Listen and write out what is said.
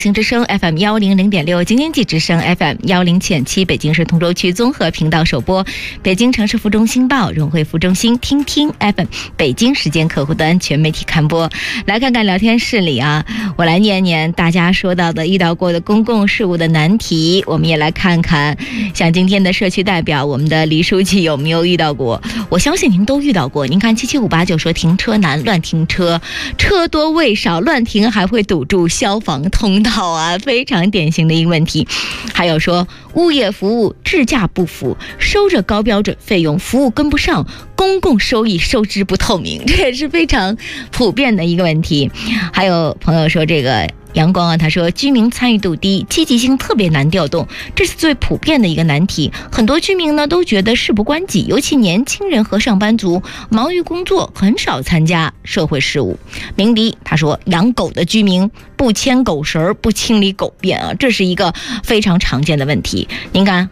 京之声 FM 100.6，京济之声 FM 107.7，北京市通州区综合频道首播，北京城市副中心报、融汇副中心听听 FM 北京时间客户端全媒体看播。来看看聊天室里啊，我来念念大家说到的遇到过的公共事务的难题，我们也来看看像今天的社区代表我们的李书记有没有遇到过。我相信您都遇到过。您看77589说停车难，乱停车，车多位少，乱停还会堵住消防通道啊，非常典型的一个问题。还有说物业服务质价不符，收着高标准费用，服务跟不上，公共收益收支不透明，这也是非常普遍的一个问题。还有朋友说这个阳光啊，他说居民参与度低，积极性特别难调动，这是最普遍的一个难题。很多居民呢都觉得事不关己，尤其年轻人和上班族忙于工作，很少参加社会事务。鸣笛他说养狗的居民不牵狗绳，不清理狗便啊，这是一个非常常见的问题。您看